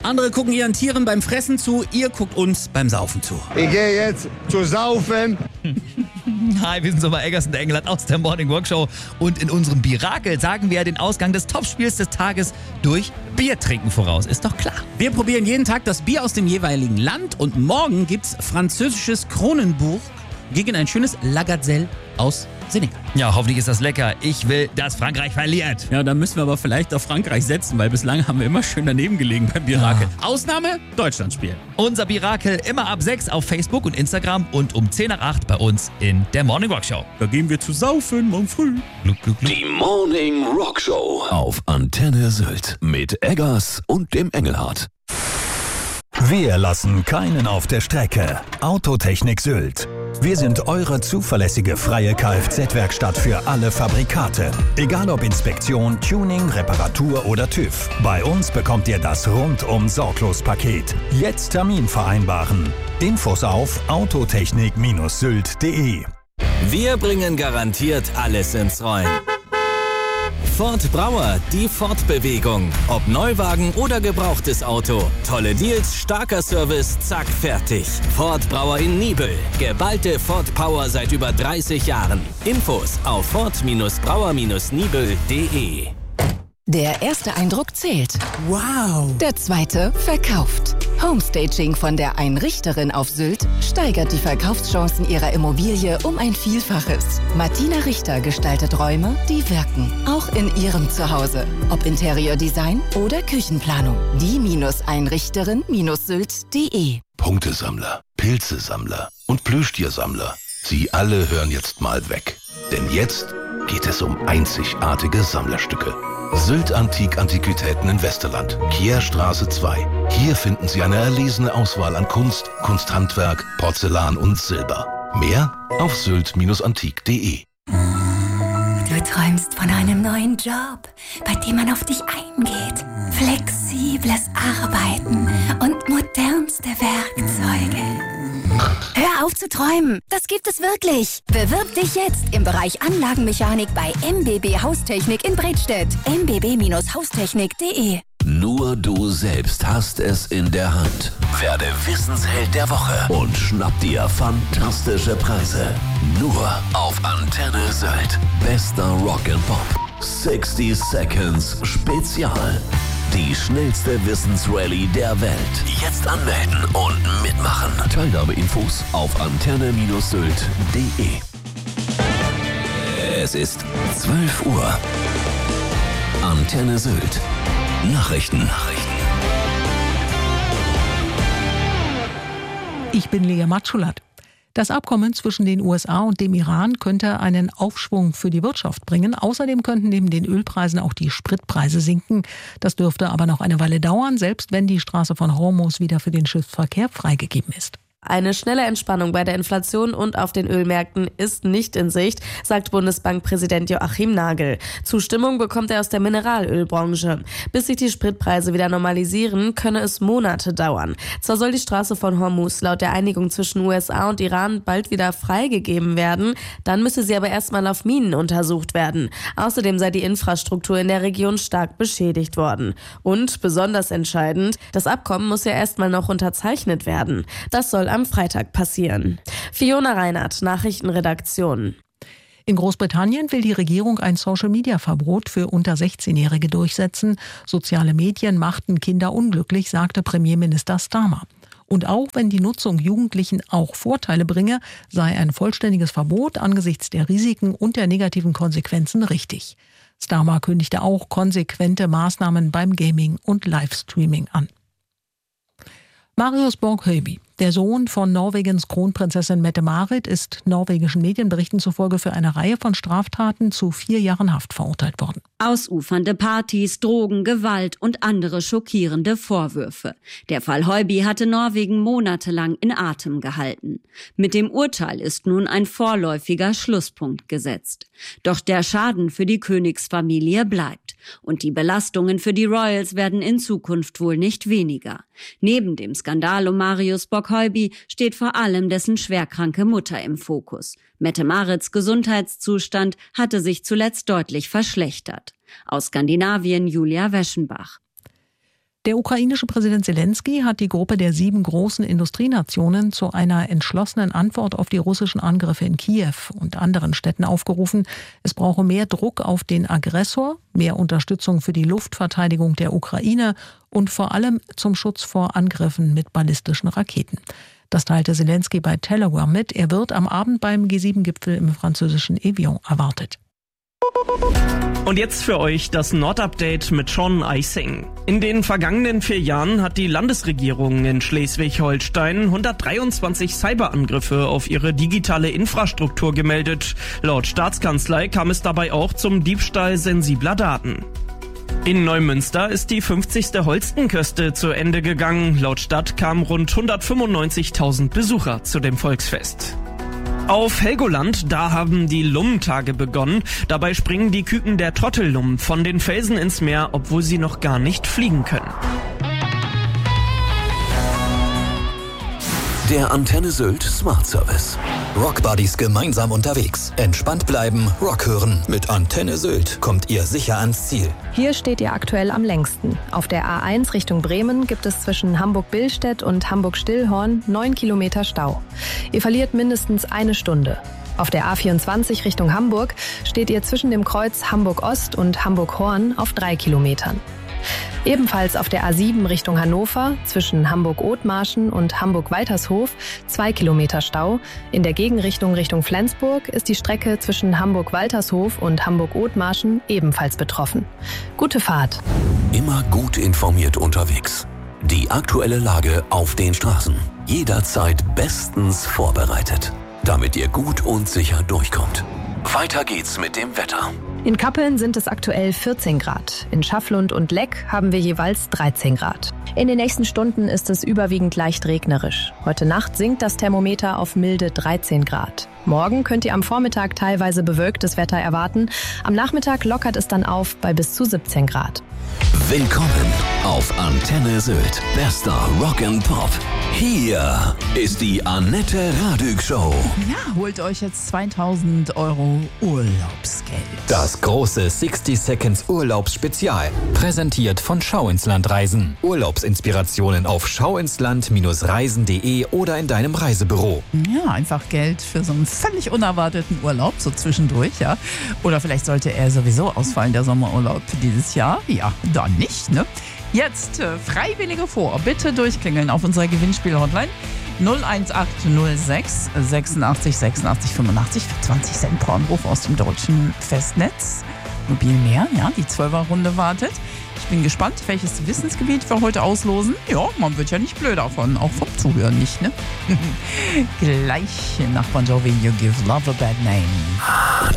Andere gucken ihren Tieren beim Fressen zu, ihr guckt uns beim Saufen zu. Ich gehe jetzt zu saufen. Hi, wir sind Sommer Eggers und Engelhardt aus der Morning Walk Show. Und in unserem Birakel sagen wir den Ausgang des Topspiels des Tages durch Biertrinken voraus. Ist doch klar. Wir probieren jeden Tag das Bier aus dem jeweiligen Land und morgen gibt's französisches Kronenburg gegen ein schönes La Gazelle aus Senegal. Ja, hoffentlich ist das lecker. Ich will, dass Frankreich verliert. Ja, dann müssen wir aber vielleicht auf Frankreich setzen, weil bislang haben wir immer schön daneben gelegen beim Birakel. Ja. Ausnahme, Deutschland spielen. Unser Birakel immer ab 6 auf Facebook und Instagram und um 10 nach 8 bei uns in der Morning Rock Show. Da gehen wir zu saufen morgen früh. Gluck, gluck, gluck. Die Morning Rock Show auf Antenne Sylt mit Eggers und dem Engelhardt. Wir lassen keinen auf der Strecke. Autotechnik Sylt. Wir sind eure zuverlässige freie Kfz-Werkstatt für alle Fabrikate. Egal ob Inspektion, Tuning, Reparatur oder TÜV. Bei uns bekommt ihr das Rundum-Sorglos-Paket. Jetzt Termin vereinbaren. Infos auf autotechnik-sylt.de. Wir bringen garantiert alles ins Rollen. Ford Brauer, die Fortbewegung. Ob Neuwagen oder gebrauchtes Auto. Tolle Deals, starker Service, zack, fertig. Ford Brauer in Nibel. Geballte Ford Power seit über 30 Jahren. Infos auf ford-brauer-nibel.de. Der erste Eindruck zählt. Wow. Der zweite verkauft. Homestaging von der Einrichterin auf Sylt steigert die Verkaufschancen ihrer Immobilie um ein Vielfaches. Martina Richter gestaltet Räume, die wirken. Auch in ihrem Zuhause. Ob Interiordesign oder Küchenplanung. Die-Einrichterin-sylt.de. Punktesammler, Pilzesammler und Plüschtiersammler. Sie alle hören jetzt mal weg. Denn jetzt geht es um einzigartige Sammlerstücke. Sylt Antiquitäten in Westerland, Kierstraße 2. Hier finden Sie eine erlesene Auswahl an Kunst, Kunsthandwerk, Porzellan und Silber. Mehr auf sylt-antik.de. Du träumst von einem neuen Job, bei dem man auf dich eingeht. Flexibles Arbeiten und modernste Werkzeuge. Hör auf zu träumen, das gibt es wirklich. Bewirb dich jetzt im Bereich Anlagenmechanik bei MBB Haustechnik in Bredstedt. mbb-haustechnik.de. Nur du selbst hast es in der Hand. Werde Wissensheld der Woche und schnapp dir fantastische Preise. Nur auf Antenne Sylt. Bester Rock'n'Pop. 60 Seconds Spezial. Die schnellste Wissensrallye der Welt. Jetzt anmelden und mitmachen. Teilnahmeinfos auf antenne-sylt.de. Es ist 12 Uhr. Antenne Sylt. Nachrichten. Ich bin Lea Matschulat. Das Abkommen zwischen den USA und dem Iran könnte einen Aufschwung für die Wirtschaft bringen. Außerdem könnten neben den Ölpreisen auch die Spritpreise sinken. Das dürfte aber noch eine Weile dauern, selbst wenn die Straße von Hormuz wieder für den Schiffsverkehr freigegeben ist. Eine schnelle Entspannung bei der Inflation und auf den Ölmärkten ist nicht in Sicht, sagt Bundesbankpräsident Joachim Nagel. Zustimmung bekommt er aus der Mineralölbranche. Bis sich die Spritpreise wieder normalisieren, könne es Monate dauern. Zwar soll die Straße von Hormuz laut der Einigung zwischen USA und Iran bald wieder freigegeben werden, dann müsse sie aber erstmal auf Minen untersucht werden. Außerdem sei die Infrastruktur in der Region stark beschädigt worden. Und besonders entscheidend, das Abkommen muss ja erstmal noch unterzeichnet werden. Das soll am Freitag passieren. Fiona Reinhardt, Nachrichtenredaktion. In Großbritannien will die Regierung ein Social-Media-Verbot für unter 16-Jährige durchsetzen. Soziale Medien machten Kinder unglücklich, sagte Premierminister Starmer. Und auch wenn die Nutzung Jugendlichen auch Vorteile bringe, sei ein vollständiges Verbot angesichts der Risiken und der negativen Konsequenzen richtig. Starmer kündigte auch konsequente Maßnahmen beim Gaming und Livestreaming an. Marius Borg-Høiby, der Sohn von Norwegens Kronprinzessin Mette-Marit, ist norwegischen Medienberichten zufolge für eine Reihe von Straftaten zu 4 Jahren Haft verurteilt worden. Ausufernde Partys, Drogen, Gewalt und andere schockierende Vorwürfe. Der Fall Høiby hatte Norwegen monatelang in Atem gehalten. Mit dem Urteil ist nun ein vorläufiger Schlusspunkt gesetzt. Doch der Schaden für die Königsfamilie bleibt. Und die Belastungen für die Royals werden in Zukunft wohl nicht weniger. Neben dem Skandal um Marius Borg-Høiby steht vor allem dessen schwerkranke Mutter im Fokus. Mette-Marits Gesundheitszustand hatte sich zuletzt deutlich verschlechtert. Aus Skandinavien Julia Weschenbach. Der ukrainische Präsident Zelensky hat die Gruppe der 7 großen Industrienationen zu einer entschlossenen Antwort auf die russischen Angriffe in Kiew und anderen Städten aufgerufen. Es brauche mehr Druck auf den Aggressor, mehr Unterstützung für die Luftverteidigung der Ukraine und vor allem zum Schutz vor Angriffen mit ballistischen Raketen. Das teilte Zelensky bei Telegram mit. Er wird am Abend beim G7-Gipfel im französischen Evian erwartet. Und jetzt für euch das Nordupdate mit Sean Eising. In den vergangenen 4 Jahren hat die Landesregierung in Schleswig-Holstein 123 Cyberangriffe auf ihre digitale Infrastruktur gemeldet. Laut Staatskanzlei kam es dabei auch zum Diebstahl sensibler Daten. In Neumünster ist die 50. Holstenköste zu Ende gegangen. Laut Stadt kamen rund 195.000 Besucher zu dem Volksfest. Auf Helgoland, da haben die Lummentage begonnen. Dabei springen die Küken der Trottellummen von den Felsen ins Meer, obwohl sie noch gar nicht fliegen können. Der Antenne Sylt Smart Service. Rockbuddies gemeinsam unterwegs. Entspannt bleiben, Rock hören. Mit Antenne Sylt kommt ihr sicher ans Ziel. Hier steht ihr aktuell am längsten. Auf der A1 Richtung Bremen gibt es zwischen Hamburg-Billstedt und Hamburg-Stillhorn 9 Kilometer Stau. Ihr verliert mindestens 1 Stunde. Auf der A24 Richtung Hamburg steht ihr zwischen dem Kreuz Hamburg-Ost und Hamburg-Horn auf 3 Kilometern. Ebenfalls auf der A7 Richtung Hannover zwischen Hamburg-Othmarschen und Hamburg-Waltershof 2 Kilometer Stau. In der Gegenrichtung Richtung Flensburg ist die Strecke zwischen Hamburg-Waltershof und Hamburg-Othmarschen ebenfalls betroffen. Gute Fahrt. Immer gut informiert unterwegs. Die aktuelle Lage auf den Straßen. Jederzeit bestens vorbereitet, damit ihr gut und sicher durchkommt. Weiter geht's mit dem Wetter. In Kappeln sind es aktuell 14 Grad. In Schafflund und Leck haben wir jeweils 13 Grad. In den nächsten Stunden ist es überwiegend leicht regnerisch. Heute Nacht sinkt das Thermometer auf milde 13 Grad. Morgen könnt ihr am Vormittag teilweise bewölktes Wetter erwarten. Am Nachmittag lockert es dann auf bei bis zu 17 Grad. Willkommen auf Antenne Sylt. Bester Rock and Pop. Hier ist die Annette Radig Show. Ja, holt euch jetzt 2.000 € Urlaubsgeld. Das große 60 Seconds Urlaubsspezial. Präsentiert von Schau ins Land Reisen. Urlaubsinspirationen auf schauinsland-reisen.de oder in deinem Reisebüro. Ja, einfach Geld für so einen völlig unerwarteten Urlaub, so zwischendurch, ja. Oder vielleicht sollte er sowieso ausfallen, der Sommerurlaub dieses Jahr. Ja, dann nicht, ne? Jetzt Freiwillige vor. Bitte durchklingeln auf unserer Gewinnspiel-Hotline 01806 86 86 85 für 20 Cent pro Anruf aus dem deutschen Festnetz. Mobilmeer, ja, die 12er-Runde wartet. Ich bin gespannt, welches Wissensgebiet wir heute auslosen. Ja, man wird ja nicht blöd davon, auch vom Zuhören nicht, ne? Gleich nach Bon Jovi, You Give Love a Bad Name.